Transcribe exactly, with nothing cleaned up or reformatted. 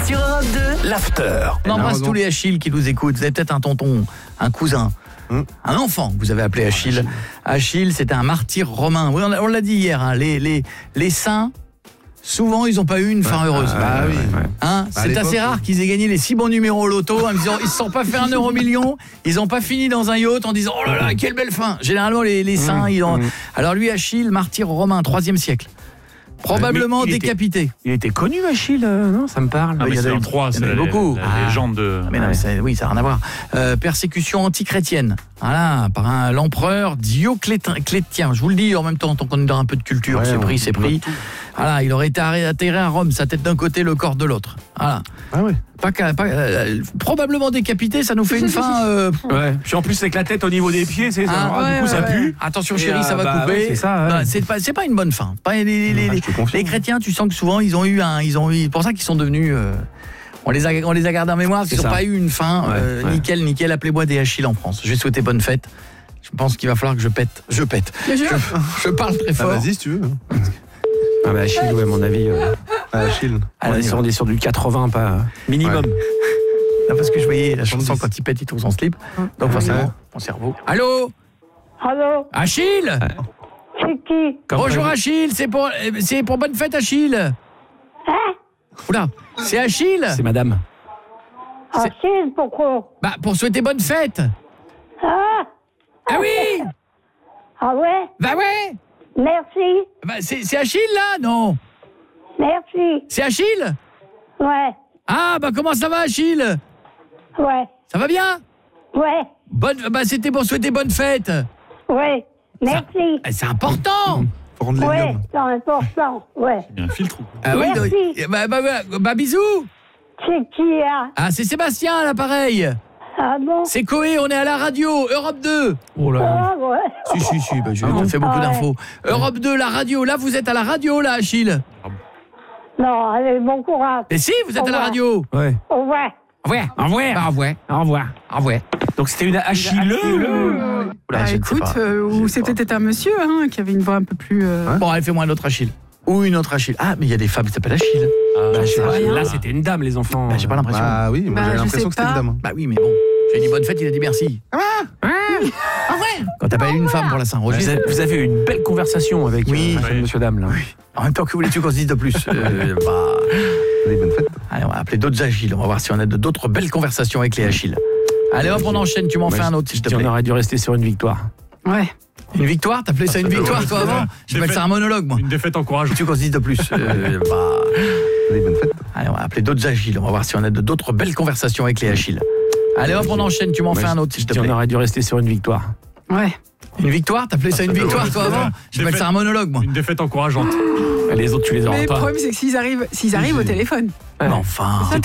Sur Europe deux, l'after. On embrasse tous les Achille qui nous écoutent. Vous avez peut-être un tonton, un cousin, hum. un enfant que vous avez appelé Achille. Achille, c'était un martyr romain. Oui, on l'a dit hier, hein, les, les, les saints, souvent, ils n'ont pas eu une fin heureuse. Ah, oui. Hein, bah, c'est assez rare qu'ils aient gagné les six bons numéros au loto en disant ils ne se sont pas fait un euro million, ils n'ont pas fini dans un yacht en disant oh là là, quelle belle fin. Généralement, les, les saints, ils ont... Alors lui, Achille, martyr romain, troisième siècle. Probablement il décapité. Était, il était connu, Achille, euh, non? Ça me parle. Ah, il y en a trois, c'est la, beaucoup. La, la ah. légende de... Mais non, mais oui, ça n'a rien à voir. Euh, persécution antichrétienne. Voilà, par un, l'empereur Dioclétien. Je vous le dis en même temps, tant qu'on est dans un peu de culture, ouais, c'est pris, c'est pris. Voilà, il aurait été atterré à Rome, sa tête d'un côté, le corps de l'autre. Voilà. Ah ouais. Pas, pas euh, probablement décapité, ça nous fait une fin. Euh... Ouais. Puis en plus avec la tête au niveau des pieds, c'est ça. Ah, ouais, du coup ouais, ça ouais. pue. Attention chérie, ça va bah, couper. Ouais, c'est ça. Ouais. Bah, c'est pas, c'est pas une bonne fin. Pas, les, les, les, les, les chrétiens, tu sens que souvent ils ont eu un, ils ont eu, c'est pour ça qu'ils sont devenus. Euh, on les a, on les a gardés en mémoire parce qu'ils n'ont pas eu une fin. Ouais, euh, ouais. Nickel, nickel. Appelez-moi des Achilles en France. Je vais souhaiter bonne fête. Je pense qu'il va falloir que je pète. Je pète. Je, je parle très fort. Ah, vas-y si tu veux. Ah bah Achille, ouais, à mon avis. Euh... Ah, Achille. On est sur, sur du quatre-vingts, pas minimum. Ouais. Non, parce que je voyais la chanson quand il pète, il trouve son slip. Donc forcément, ouais. Mon cerveau. Allô? Allô? Achille? C'est qui? Comme Bonjour prévu. Achille, c'est pour, c'est pour bonne fête Achille. Hein? Oula, c'est Achille? C'est madame. Achille, pourquoi? Bah, pour souhaiter bonne fête. Ah? Ah oui? Ah ouais? Bah ouais. Merci. Bah, c'est, c'est Achille là, non? Merci. C'est Achille? Ouais. Ah, bah comment ça va Achille? Ouais. Ça va bien? Ouais. Bonne, bah c'était pour souhaiter bonne fête. Ouais. Merci. Ça, c'est important. Faut rendre les ouais, c'est important. Ouais. Il y a un filtre. Ah oui, merci. Donc, bah, bah, bah, bah bisous. C'est qui là? Ah, c'est Sébastien à l'appareil. Ah bon? C'est Coé, on est à la radio, Europe deux. Oh là. Ah ouais. Si, si, si, bah, je ah, fait beaucoup ah, d'infos. Ouais. Europe deux, la radio, là vous êtes à la radio là, Achille. Non, allez, bon courage. Et si, vous êtes au à la radio. Ouais. Au revoir. Au revoir. Au revoir. Au revoir. Au revoir. Au revoir. Donc c'était une Achille. Euh, bah, écoute, euh, ou c'est peut-être un monsieur hein, qui avait une voix un peu plus... Euh... Hein bon, allez, fais-moi un autre Achille. Ou une autre Achille. Ah, mais il y a des femmes qui s'appellent Achille. Ah, bah, pas, là, c'était une dame, les enfants. Bah, j'ai pas l'impression. Ah oui, moi bah, j'ai l'impression que c'était une dame. Bah oui, mais bon. J'ai dit bonne fête, il a dit merci. Ah, ah ouais. Quand t'appelles une femme pour la Saint-Roger. Vous avez, vous avez eu une belle conversation avec oui, euh, oui. monsieur dame là. Oui. En même temps, que voulais-tu qu'on se dise de plus? euh, bah... Allez, bonne fête. Allez, on va appeler d'autres Achilles. On va voir si on a d'autres belles conversations avec les Achilles. Allez hop, on enchaîne. Tu m'en ouais, fais un autre, s'il te plaît. On aurait dû rester sur une victoire. Ouais. Une victoire? T'appelais ah, ça une victoire, toi, avant? J'appelle ça un monologue, moi. Une défaite encourageante. Tu qu'on se dise de plus? euh, bah... Allez, bonne fête. Allez, on va appeler d'autres Achilles. On va voir si on a d'autres belles conversations avec les Achilles. Allez hop, on enchaîne. Tu m'en fais un autre, s'il te plaît. On aurait dû rester sur une victoire. Ouais. Une victoire? T'appelais ça une victoire, toi, avant? J'appelle ça un monologue, moi. Une défaite encourageante. Les autres, tu les auras pas. Mais le problème, c'est que s'ils arrivent, s'ils arrivent au téléphone. Ouais. Enfin...